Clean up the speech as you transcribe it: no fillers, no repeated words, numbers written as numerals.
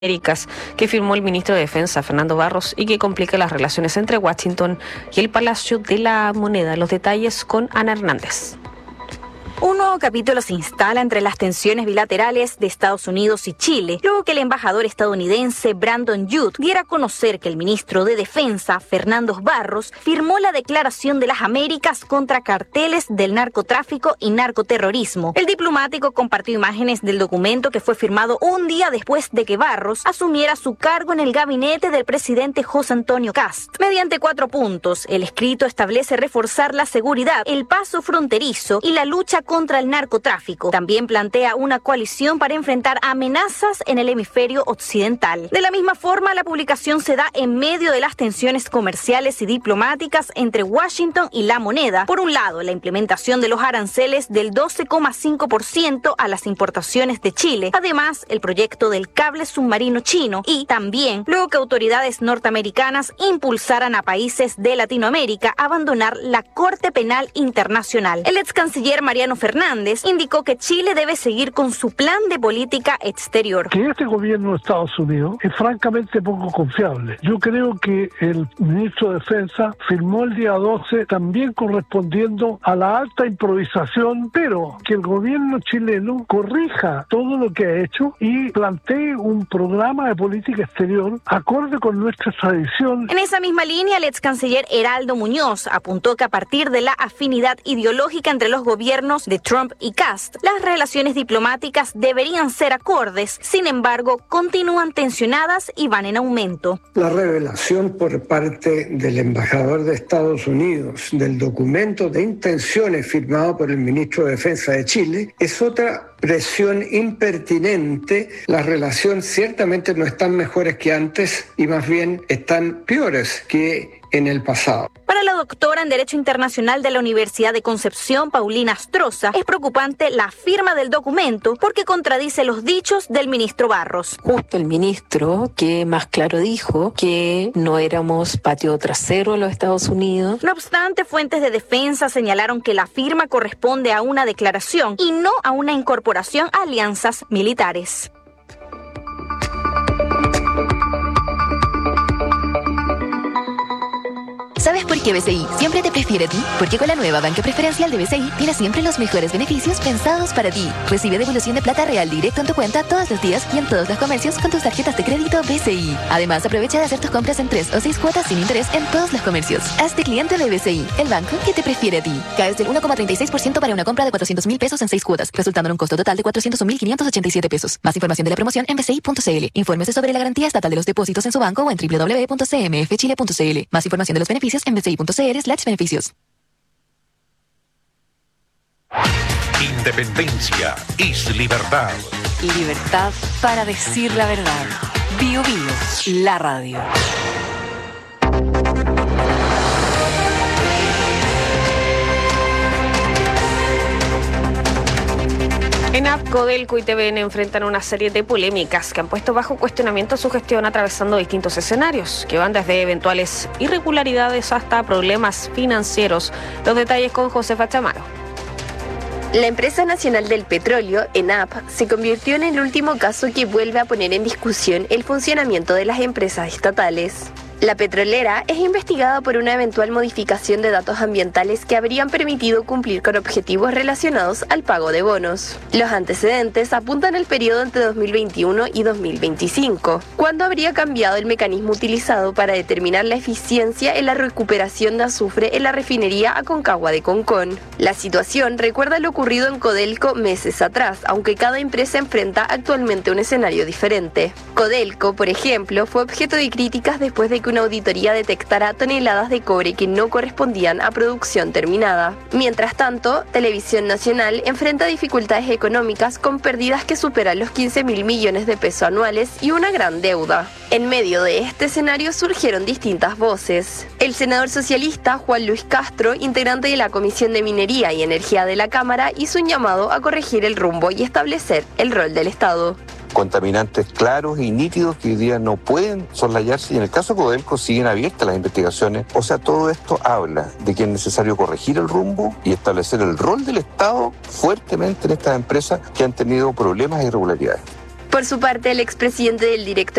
Américas que firmó el ministro de Defensa, Fernando Barros, y que complica las relaciones entre Washington y el Palacio de la Moneda. Los detalles con Ana Hernández. Un nuevo capítulo se instala entre las tensiones bilaterales de Estados Unidos y Chile, luego que el embajador estadounidense Brandon Youd diera a conocer que el ministro de Defensa, Fernando Barros, firmó la Declaración de las Américas contra carteles del narcotráfico y narcoterrorismo. El diplomático compartió imágenes del documento que fue firmado un día después de que Barros asumiera su cargo en el gabinete del presidente José Antonio Kast. Mediante 4 puntos, el escrito establece reforzar la seguridad, el paso fronterizo y la lucha contra el narcotráfico. También plantea una coalición para enfrentar amenazas en el hemisferio occidental. De la misma forma, la publicación se da en medio de las tensiones comerciales y diplomáticas entre Washington y la moneda. Por un lado, la implementación de los aranceles del 12,5% a las importaciones de Chile. Además, el proyecto del cable submarino chino y también luego que autoridades norteamericanas impulsaran a países de Latinoamérica a abandonar la Corte Penal Internacional. El ex canciller Mariano Fernández indicó que Chile debe seguir con su plan de política exterior. Que este gobierno de Estados Unidos es francamente poco confiable. Yo creo que el ministro de Defensa firmó el día 12 también correspondiendo a la alta improvisación, pero que el gobierno chileno corrija todo lo que ha hecho y plantee un programa de política exterior acorde con nuestra tradición. En esa misma línea, el ex canciller Heraldo Muñoz apuntó que a partir de la afinidad ideológica entre los gobiernos de Trump y Kast, las relaciones diplomáticas deberían ser acordes, sin embargo, continúan tensionadas y van en aumento. La revelación por parte del embajador de Estados Unidos del documento de intenciones firmado por el ministro de Defensa de Chile es otra presión impertinente. Las relaciones ciertamente no están mejores que antes y más bien están peores que en el pasado. Para la doctora en Derecho Internacional de la Universidad de Concepción, Paulina Astroza, es preocupante la firma del documento porque contradice los dichos del ministro Barros. Justo el ministro que más claro dijo que no éramos patio trasero a los Estados Unidos. No obstante, fuentes de defensa señalaron que la firma corresponde a una declaración y no a una incorporación a alianzas militares. ¿Sabes por qué BCI siempre te prefiere a ti? Porque con la nueva banca preferencial de BCI tienes siempre los mejores beneficios pensados para ti. Recibe devolución de plata real directo en tu cuenta todos los días y en todos los comercios con tus tarjetas de crédito BCI. Además, aprovecha de hacer tus compras en 3 o 6 cuotas sin interés en todos los comercios. Hazte cliente de BCI, el banco que te prefiere a ti. Caes del 1,36% para una compra de 400.000 pesos en 6 cuotas, resultando en un costo total de 401.587 pesos. Más información de la promoción en bci.cl. Infórmese sobre la garantía estatal de los depósitos en su banco o en www.cmfchile.cl. Más información de los beneficios en bci.cl/beneficios. Independencia es libertad. Libertad para decir la verdad. Bio Bio, la radio. ENAP, Codelco y TVN enfrentan una serie de polémicas que han puesto bajo cuestionamiento su gestión atravesando distintos escenarios, que van desde eventuales irregularidades hasta problemas financieros. Los detalles con Josefa Chamaro. La Empresa Nacional del Petróleo, ENAP, se convirtió en el último caso que vuelve a poner en discusión el funcionamiento de las empresas estatales. La petrolera es investigada por una eventual modificación de datos ambientales que habrían permitido cumplir con objetivos relacionados al pago de bonos. Los antecedentes apuntan al periodo entre 2021 y 2025, cuando habría cambiado el mecanismo utilizado para determinar la eficiencia en la recuperación de azufre en la refinería Aconcagua de Concón. La situación recuerda lo ocurrido en Codelco meses atrás, aunque cada empresa enfrenta actualmente un escenario diferente. Codelco, por ejemplo, fue objeto de críticas después de que una auditoría detectara toneladas de cobre que no correspondían a producción terminada. Mientras tanto, Televisión Nacional enfrenta dificultades económicas con pérdidas que superan los 15.000 millones de pesos anuales y una gran deuda. En medio de este escenario surgieron distintas voces. El senador socialista Juan Luis Castro, integrante de la Comisión de Minería y Energía de la Cámara, hizo un llamado a corregir el rumbo y establecer el rol del Estado. Contaminantes claros y nítidos que hoy día no pueden soslayarse, y en el caso de Codelco siguen abiertas las investigaciones. O sea, todo esto habla de que es necesario corregir el rumbo y establecer el rol del Estado fuertemente en estas empresas que han tenido problemas e irregularidades. Por su parte, el expresidente del directorio